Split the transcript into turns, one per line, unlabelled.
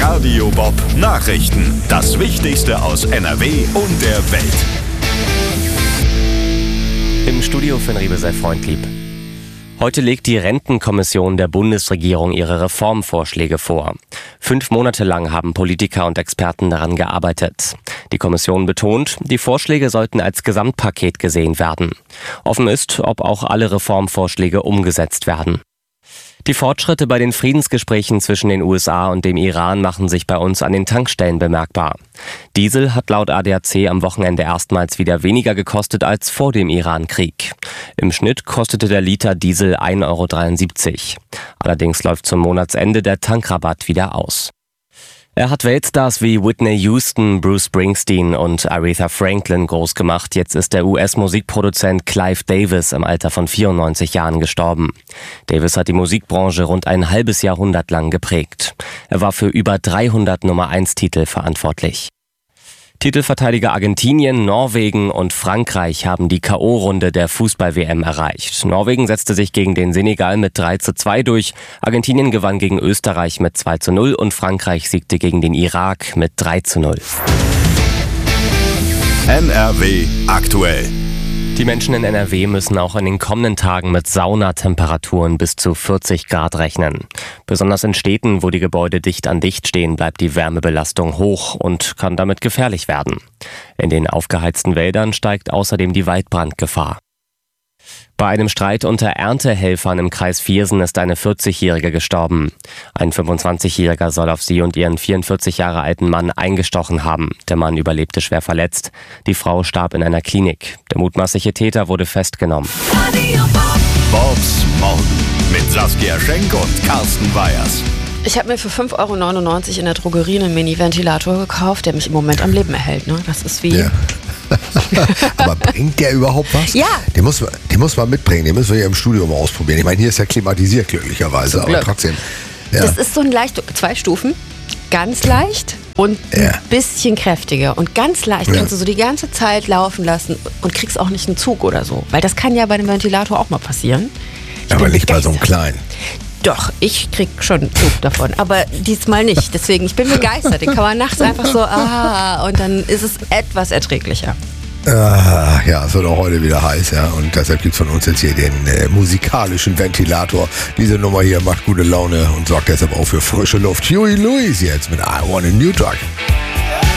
Radio Bob Nachrichten. Das Wichtigste aus NRW und der Welt.
Im Studio Finn Riebe sei freundlieb. Heute legt die Rentenkommission der Bundesregierung ihre Reformvorschläge vor. 5 Monate lang haben Politiker und Experten daran gearbeitet. Die Kommission betont, die Vorschläge sollten als Gesamtpaket gesehen werden. Offen ist, ob auch alle Reformvorschläge umgesetzt werden. Die Fortschritte bei den Friedensgesprächen zwischen den USA und dem Iran machen sich bei uns an den Tankstellen bemerkbar. Diesel hat laut ADAC am Wochenende erstmals wieder weniger gekostet als vor dem Iran-Krieg. Im Schnitt kostete der Liter Diesel 1,73 €. Allerdings läuft zum Monatsende der Tankrabatt wieder aus. Er hat Weltstars wie Whitney Houston, Bruce Springsteen und Aretha Franklin groß gemacht. Jetzt ist der US-Musikproduzent Clive Davis im Alter von 94 Jahren gestorben. Davis hat die Musikbranche rund ein halbes Jahrhundert lang geprägt. Er war für über 300 Nummer-1-Titel verantwortlich. Titelverteidiger Argentinien, Norwegen und Frankreich haben die K.O.-Runde der Fußball-WM erreicht. Norwegen setzte sich gegen den Senegal mit 3:2 durch, Argentinien gewann gegen Österreich mit 2:0 und Frankreich siegte gegen den Irak mit 3:0.
NRW aktuell.
Die Menschen in NRW müssen auch in den kommenden Tagen mit Saunatemperaturen bis zu 40 Grad rechnen. Besonders in Städten, wo die Gebäude dicht an dicht stehen, bleibt die Wärmebelastung hoch und kann damit gefährlich werden. In den aufgeheizten Wäldern steigt außerdem die Waldbrandgefahr. Bei einem Streit unter Erntehelfern im Kreis Viersen ist eine 40-Jährige gestorben. Ein 25-Jähriger soll auf sie und ihren 44 Jahre alten Mann eingestochen haben. Der Mann überlebte schwer verletzt. Die Frau starb in einer Klinik. Der mutmaßliche Täter wurde festgenommen.
Bobs Morgen mit Saskia Schenk und Carsten Weyers.
Ich habe mir für 5,99 € in der Drogerie einen Mini-Ventilator gekauft, der mich im Moment am Leben erhält. Ne? Das ist wie...
Ja. Aber bringt der überhaupt was?
Ja.
Den muss man mitbringen, den müssen wir hier im Studio mal ausprobieren. Ich meine, hier ist ja klimatisiert glücklicherweise, aber trotzdem. Ja.
Das ist so ein leicht, 2 Stufen, ganz leicht und ein bisschen kräftiger. Und ganz leicht kannst du so die ganze Zeit laufen lassen und kriegst auch nicht einen Zug oder so. Weil das kann ja bei einem Ventilator auch mal passieren.
Aber nicht bei so einem kleinen.
Doch, ich krieg schon einen Zug davon, aber diesmal nicht. Deswegen, ich bin begeistert. Den kann man nachts einfach so, und dann ist es etwas erträglicher.
Ja, es wird auch heute wieder heiß, ja. Und deshalb gibt es von uns jetzt hier den musikalischen Ventilator. Diese Nummer hier macht gute Laune und sorgt deshalb auch für frische Luft. Huey Lewis jetzt mit I Want a New Truck.